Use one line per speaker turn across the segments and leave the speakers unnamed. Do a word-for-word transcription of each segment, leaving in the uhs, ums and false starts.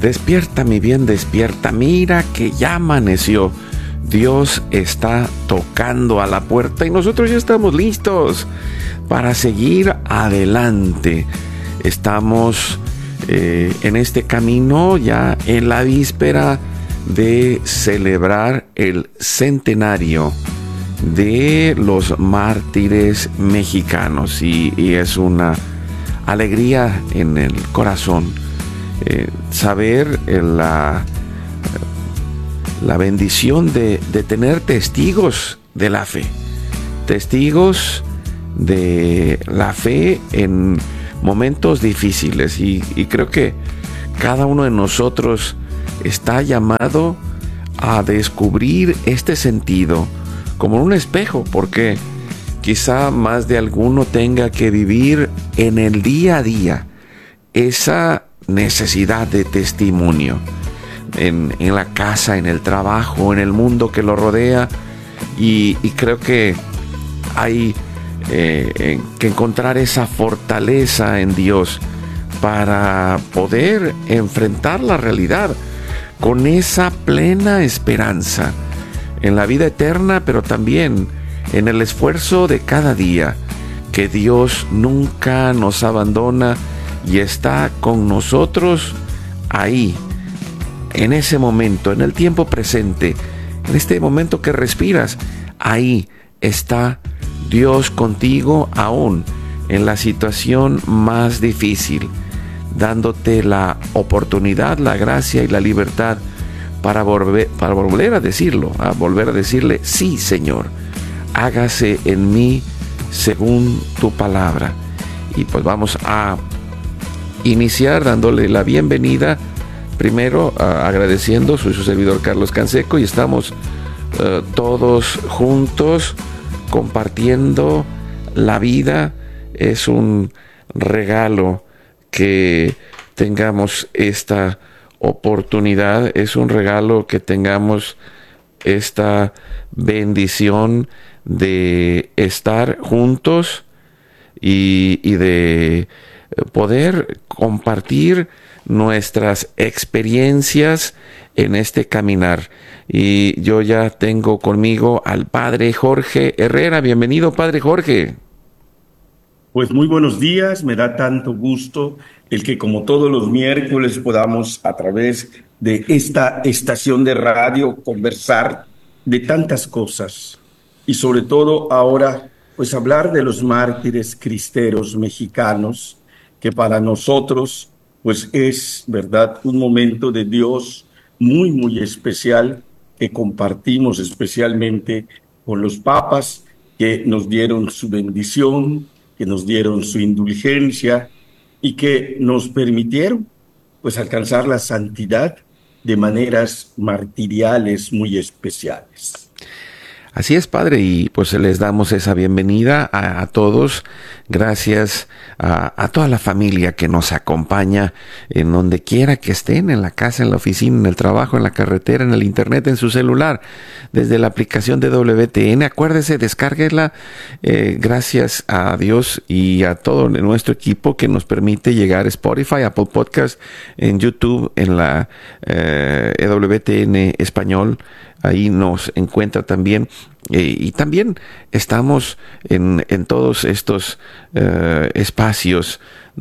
Despierta, mi bien, despierta. Mira que ya amaneció. Dios está tocando a la puerta y nosotros ya estamos listos para seguir adelante. Estamos eh, en este camino ya en la víspera de celebrar el centenario de los mártires mexicanos y, y es una alegría en el corazón eh, saber eh, la, la bendición de, de tener testigos de la fe, testigos de la fe en momentos difíciles y, y creo que cada uno de nosotros está llamado a descubrir este sentido como un espejo, porque quizá más de alguno tenga que vivir en el día a día esa necesidad de testimonio en, en la casa, en el trabajo, en el mundo que lo rodea y, y creo que hay eh, que encontrar esa fortaleza en Dios para poder enfrentar la realidad con esa plena esperanza en la vida eterna, pero también en el esfuerzo de cada día, que Dios nunca nos abandona y está con nosotros ahí, en ese momento, en el tiempo presente, en este momento que respiras, ahí está Dios contigo aún en la situación más difícil, dándote la oportunidad, la gracia y la libertad para volver, para volver a decirlo, a volver a decirle, sí, Señor, hágase en mí según tu palabra. Y pues vamos a iniciar dándole la bienvenida, primero uh, agradeciendo, soy su servidor Carlos Canseco y estamos uh, todos juntos compartiendo la vida. Es un regalo que tengamos esta oportunidad, es un regalo que tengamos esta bendición de estar juntos y, y de poder compartir nuestras experiencias en este caminar. Y yo ya tengo conmigo al Padre Jorge Herrera. Bienvenido, Padre Jorge.
Pues muy buenos días, me da tanto gusto el que como todos los miércoles podamos a través de esta estación de radio conversar de tantas cosas y sobre todo ahora pues hablar de los mártires cristeros mexicanos, que para nosotros pues es, verdad, un momento de Dios muy muy especial que compartimos especialmente con los papas que nos dieron su bendición, que nos dieron su indulgencia y que nos permitieron pues alcanzar la santidad de maneras martiriales muy especiales.
Así es, Padre, y pues les damos esa bienvenida a, a todos. Gracias a, a toda la familia que nos acompaña en donde quiera que estén, en la casa, en la oficina, en el trabajo, en la carretera, en el internet, en su celular, desde la aplicación de W T N. Acuérdese, descárguela. Eh, gracias a Dios y a todo nuestro equipo que nos permite llegar a Spotify, Apple Podcast, en YouTube, en la eh, W T N Español. Ahí nos encuentra también. Eh, y también estamos en, en todos estos eh, espacios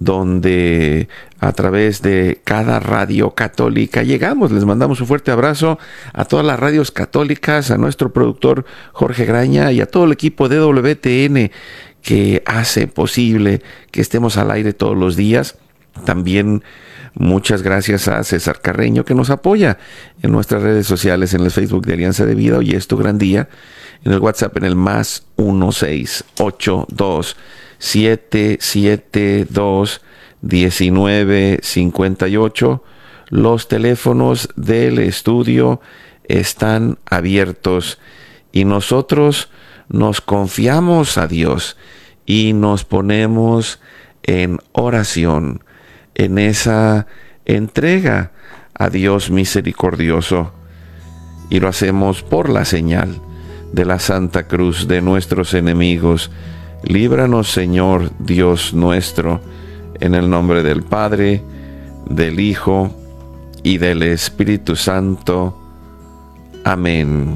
donde a través de cada radio católica llegamos. Les mandamos un fuerte abrazo a todas las radios católicas, a nuestro productor Jorge Graña y a todo el equipo de W T N que hace posible que estemos al aire todos los días. También muchas gracias a César Carreño que nos apoya en nuestras redes sociales, en el Facebook de Alianza de Vida, Hoy es tu gran día, en el WhatsApp en el más uno seis ocho dos siete siete dos uno nueve cinco ocho. Los teléfonos del estudio están abiertos y nosotros nos confiamos a Dios y nos ponemos en oración, en esa entrega a Dios misericordioso, y lo hacemos por la señal de la Santa Cruz de nuestros enemigos. Líbranos, Señor Dios nuestro, en el nombre del Padre, del Hijo y del Espíritu Santo. Amén.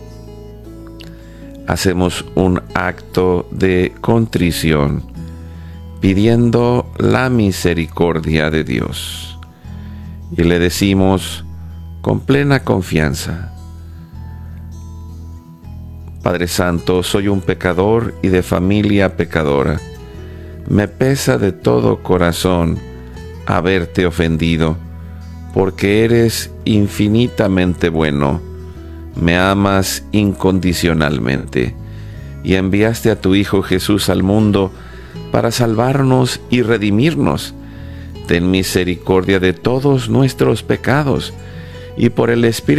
Hacemos un acto de contrición, pidiendo la misericordia de Dios. Y le decimos con plena confianza: Padre Santo, soy un pecador y de familia pecadora. Me pesa de todo corazón haberte ofendido, porque eres infinitamente bueno, me amas incondicionalmente, y enviaste a tu Hijo Jesús al mundo para salvarnos y redimirnos. Ten misericordia de todos nuestros pecados, y por el Espíritu